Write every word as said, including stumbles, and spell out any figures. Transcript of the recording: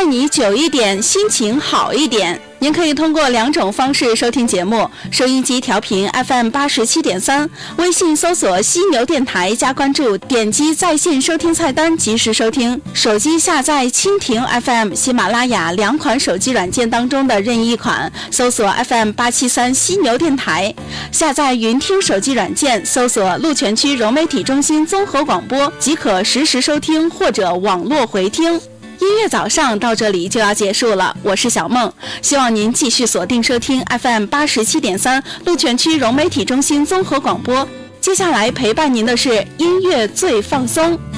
你久一点，心情好一点。您可以通过两种方式收听节目：收音机调频 F M 八十七点三，微信搜索犀牛电台加关注，点击在线收听菜单及时收听；手机下载蜻蜓 F M、喜马拉雅两款手机软件当中的任意一款，搜索 F M 八七三犀牛电台；下载云听手机软件，搜索鹿泉区融媒体中心综合广播，即可实时收听或者网络回听。音乐早上到这里就要结束了，我是小梦，希望您继续锁定收听 F M 八十七点三鹿泉区融媒体中心综合广播。接下来陪伴您的是音乐最放松。